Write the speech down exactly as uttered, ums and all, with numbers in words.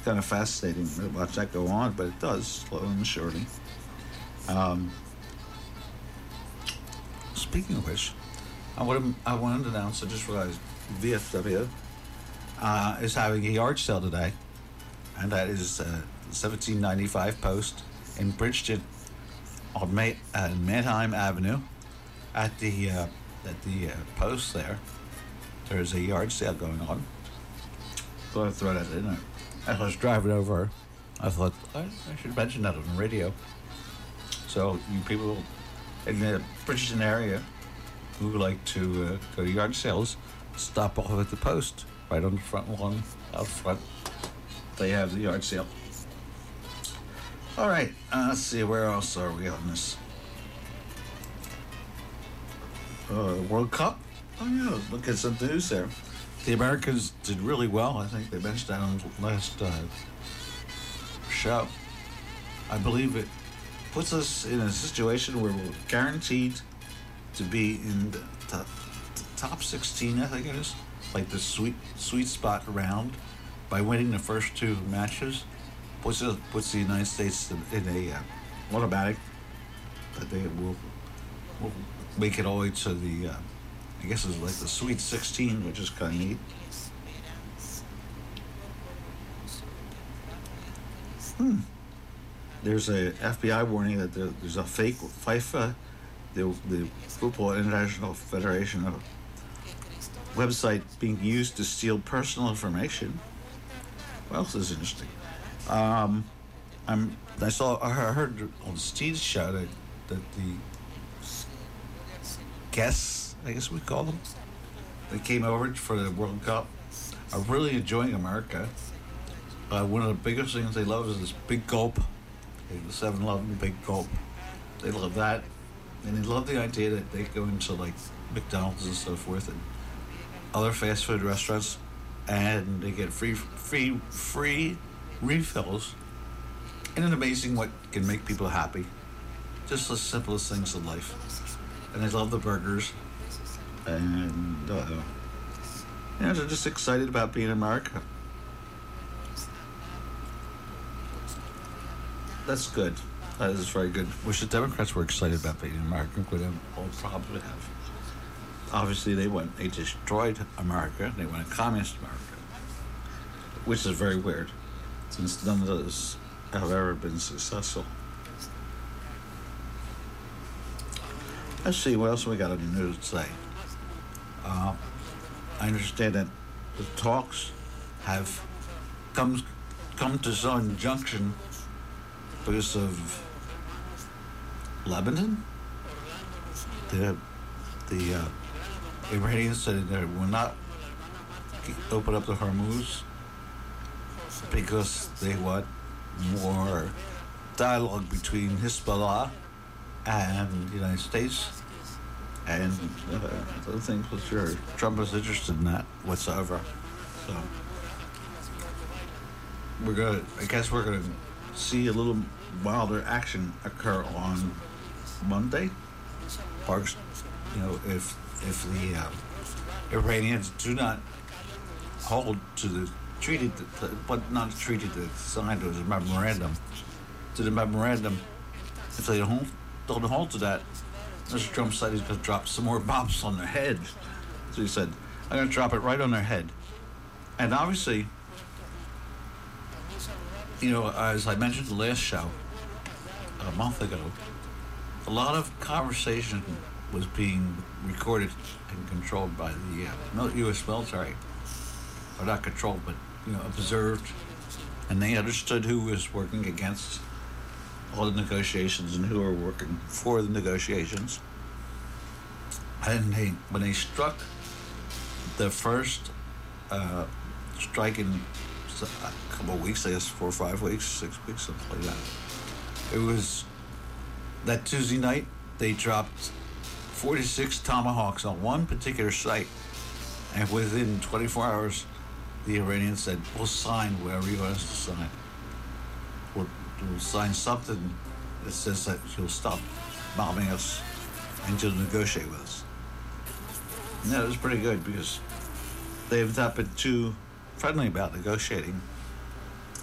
kind of fascinating to watch that go on, but it does, slowly and surely. Um, speaking of which, I, would, I wanted to announce, I just realized V F W uh, is having a yard sale today, and that is uh, seventeen ninety-five Post in Bridgeton on May, uh, Mannheim Avenue at the uh, at the uh, Post there. There's a yard sale going on. Thought I'd throw that in there. As I was driving over, I thought I, I should mention that on the radio. So you people in the Bridgeton area who like to uh, go to yard sales, stop off at the Post right on the front lawn out front. They have the yard sale. All right, uh, let's see, where else are we on this? Uh, World Cup? Oh yeah, look at some news there. The Americans did really well. I think they mentioned that on the last uh, show. I believe it puts us in a situation where we're guaranteed to be in the top, top sixteen, I think it is, like the sweet sweet spot round, by winning the first two matches. Puts it, puts the United States in a uh, automatic that they will, will make it all the way to the. Uh, I guess it's like the Sweet sixteen, which is kind of neat. Hmm. There's a F B I warning that there, there's a fake FIFA, the, the Football International Federation of website being used to steal personal information. Well, this is interesting. Um, I'm. I saw. I heard on Steve's show that, that the guests, I guess we call them, they came over for the World Cup, are really enjoying America. Uh, one of the biggest things they love is this big gulp. The seven eleven Big Gulp. They love that. And they love the idea that they go into like McDonald's and so forth and other fast food restaurants and they get free free free refills. Isn't it amazing what can make people happy? Just the simplest things in life. And they love the burgers. And uh, yeah, they're just excited about being in America. That's good. That is very good. Wish the Democrats were excited about being in America. Would have all probably have. Obviously, they went. They destroyed America. They went a communist America, which is very weird, since none of those have ever been successful. Let's see what else we got on the news today. Uh, I understand that the talks have come come to some junction because of Lebanon. The the uh, Iranians said they will not open up the Hormuz because they want more dialogue between Hezbollah and the United States. And uh, I don't think for sure Trump is interested in that whatsoever. So we're gonna. I guess we're gonna see a little wilder action occur on Monday. Parks, you know, if if the uh, Iranians do not hold to the treaty, but not the treaty that signed, it was a memorandum, to the memorandum, if they don't, don't hold to that, Mister Trump said he's going to drop some more bombs on their head. So he said, I'm going to drop it right on their head. And obviously, you know, as I mentioned the last show, a month ago, a lot of conversation was being recorded and controlled by the uh, U S military. Or not controlled, but, you know, observed. And they understood who was working against all the negotiations and who were working for the negotiations. And they, when they struck the first uh, strike in a couple of weeks, I guess four or five weeks, six weeks, something like that. It was that Tuesday night, they dropped forty-six Tomahawks on one particular site. And within twenty-four hours, the Iranians said, we'll sign whatever you want us to sign. We'll, we'll sign something that says that you'll stop bombing us and you'll negotiate with us. And that was pretty good because they've not been too friendly about negotiating.